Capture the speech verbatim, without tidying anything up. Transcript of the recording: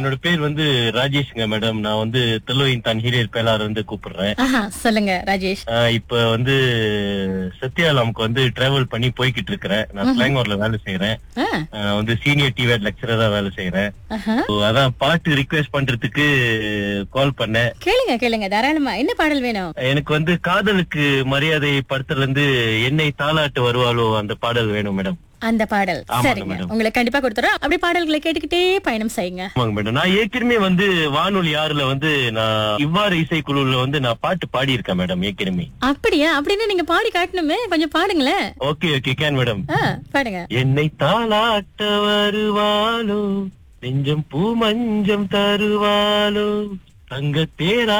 என்னோட பேர் வந்து ராஜேஷ்ங்க மேடம். நான் வந்து தெலுவின் தான் ஹீரியர் பேலார் வந்து கூப்பிடுறேன். ஆஹா, சொல்லுங்க ராஜேஷ். ஆஹ் இப்ப வந்து சத்யாலாமுக்கு வந்து டிராவல் பண்ணி போய்கிட்டு இருக்கிறேன். நான் ஸ்லாங்கூர்ல வேலை செய்யறேன். ஆ, ஆஹ் வந்து சீனியர் டிவேட் லெக்சரரா வேலை செய்யறேன். ஆஹா. So, அதான் பாட்டு ரிக்வெஸ்ட் பண்றதுக்கு கால் பண்ணேன். கேளுங்க கேளுங்க தாராளமா. என்ன பாடல் வேணும்? எனக்கு வந்து காதலுக்கு மரியாதை படத்துல இருந்து என்னை தாலாட்டு வருவாளோ அந்த பாடல் வேணும் மேடம். அந்த பாடல். ஆமாங்க சரிங்க, மேடம். உங்களுக்கு கண்டிப்பா கொடுத்துறோம். அப்படி பாடல்களை கேட்டுக்கிட்டே பயணம் செய்யுங்க. ஆமாங்க மேடம். நான் ஏற்கனவே வந்து வானொலி ஆறுல வந்து நான் இவ்வாறு இசைக்குழுல வந்து நான் பாட்டு பாடி இருக்கேன் மேடம் ஏற்கனவே. அப்படியா? அப்படின்னு நீங்க பாடி காட்டணுமே, கொஞ்சம் பாடுங்களேன். Okay okay can madam. ஆ, பாடுங்க. என்னை தாளாட்ட வருவாளோ, நெஞ்சம் பூ மஞ்சம் தருவாளோ, தங்க தேரா